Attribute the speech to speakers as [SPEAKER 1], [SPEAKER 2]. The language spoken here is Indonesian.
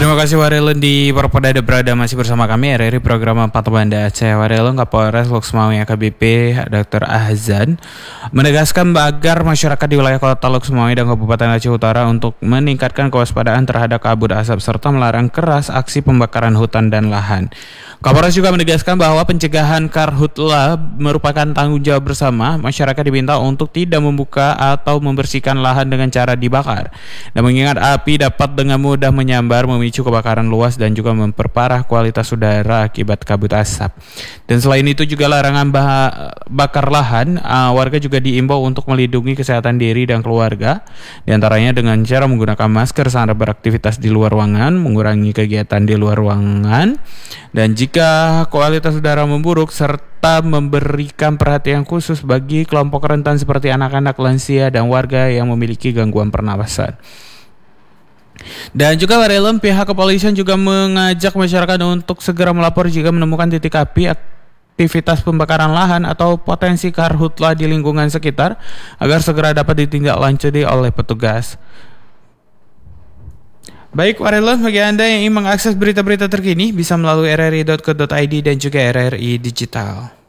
[SPEAKER 1] Terima kasih Warelun di Perpodada berada masih bersama kami RRI program Pantau Banda Aceh. Warelun Kapolres Luxmawi AKBP Dr. Ahzan menegaskan agar masyarakat di wilayah Kota Luxmawi dan Kabupaten Aceh Utara untuk meningkatkan kewaspadaan terhadap kabut asap serta melarang keras aksi pembakaran hutan dan lahan. Kapolres juga menegaskan bahwa pencegahan karhutla merupakan tanggung jawab bersama. Masyarakat diminta untuk tidak membuka atau membersihkan lahan dengan cara dibakar. Dan mengingat api dapat dengan mudah menyambar, memicu kebakaran luas dan juga memperparah kualitas udara akibat kabut asap. Dan selain itu juga larangan bakar lahan, warga juga diimbau untuk melindungi kesehatan diri dan keluarga. Di antaranya dengan cara menggunakan masker saat beraktivitas di luar ruangan, mengurangi kegiatan di luar ruangan, dan jika kualitas udara memburuk serta memberikan perhatian khusus bagi kelompok rentan seperti anak-anak, lansia, dan warga yang memiliki gangguan pernapasan. Dan juga Warelun, pihak kepolisian juga mengajak masyarakat untuk segera melapor jika menemukan titik api, aktivitas pembakaran lahan atau potensi karhutla di lingkungan sekitar agar segera dapat ditindaklanjuti oleh petugas. Baik Warelun, bagi Anda yang ingin mengakses berita-berita terkini bisa melalui rri.co.id dan juga RRI Digital.